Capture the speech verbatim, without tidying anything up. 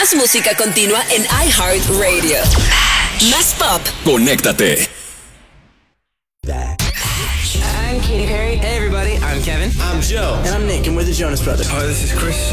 Más música continua en iHeartRadio. Más pop. Conéctate. I'm Katy Perry. Hey everybody, I'm Kevin. I'm Joe. And I'm Nick, and we're the Jonas Brothers. Hi, this is Chris.